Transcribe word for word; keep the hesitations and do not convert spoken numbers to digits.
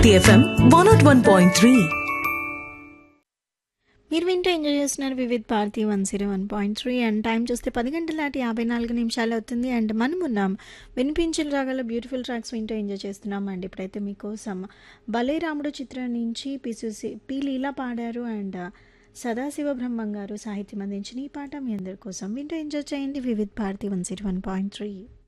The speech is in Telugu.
Bharati FM one not one point three. మీరు వింటూ ఎంజాయ్ చేస్తున్నారు Vividh Bharati one zero one point three and time చూస్తే పది గంటల దాటి యాభై నాలుగు నిమిషాలు అవుతుంది. అండ్ మనం ఉన్నాం వినిపించిన రాగాల బ్యూటిఫుల్ ట్రాక్స్ వింటూ ఎంజాయ్ చేస్తున్నాం. అండ్ ఇప్పుడైతే మీకోసం భలే రాముడు చిత్రం నుంచి పిసుసి పి లీలా పాడారు అండ్ సదాశివ బ్రహ్మం గారు సాహిత్యం అందించిన ఈ పాట మీ అందరి కోసం వింటూ ఎంజాయ్ చేయండి Vividh Bharati one zero one point three.